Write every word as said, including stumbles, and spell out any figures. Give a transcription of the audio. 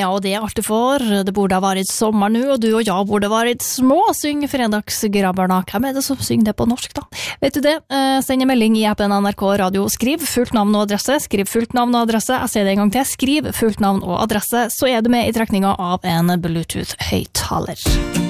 och det är allt du får. Det borde ha varit sommar nu och du och jag borde ha varit små. Syng fredagsgrabbarna. Hvem er det som synger det på norsk da? Vet du det? Send en melding i appen N R K Radio. Skriv fullt navn og adresse. Skriv fullt navn og adresse. Jeg ser det en gang til. Skriv fullt navn og adresse, så er du med i trekninga av en Bluetooth-høyttaler.